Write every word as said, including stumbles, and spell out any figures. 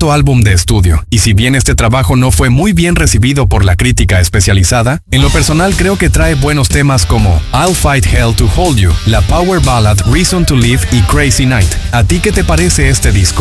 cuarto álbum de estudio, y si bien este trabajo no fue muy bien recibido por la crítica especializada, en lo personal creo que trae buenos temas como I'll Fight Hell to Hold You, la power ballad Reason to Live y Crazy Night. ¿A ti qué te parece este disco?